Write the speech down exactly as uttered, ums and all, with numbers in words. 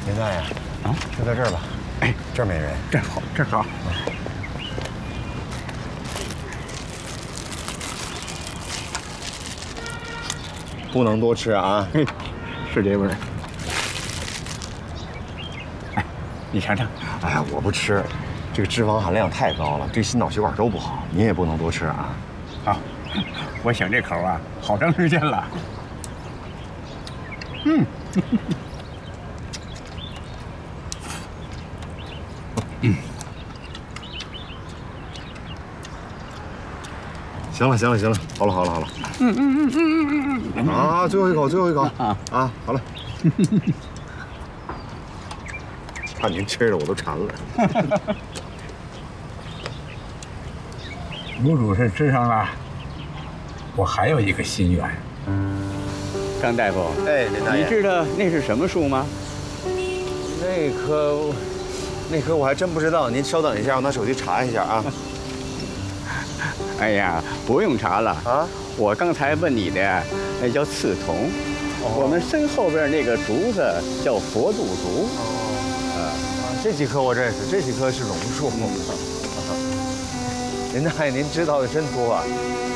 林大爷，啊，就在这儿吧。哎，这儿没人。 这儿好，这儿好。 不能多吃啊。 是这味儿。哎，你尝尝。 哎呀，我不吃，这个脂肪含量太高了，对心脑血管都不好。您也不能多吃啊。 好，我想这口啊，好长时间了。嗯。嗯。 行了，行了，行了，好了，好了，好了。 嗯嗯嗯嗯嗯嗯。 啊，最后一口，最后一口。 啊啊，好了。看您吃的我都馋了。 卢主任吃上了，我还有一个心愿。张大夫， 哎，林大爷， 你知道那是什么树吗？ 那棵，那棵我还真不知道。您稍等一下，我拿手机查一下啊。 哎呀，不用查了啊！我刚才问你的，那叫刺桐。哦、我们身后边那个竹子叫佛度竹。哦， 啊，这几棵我认识，这几棵是榕树。嗯、林大爷，您知道的真多啊！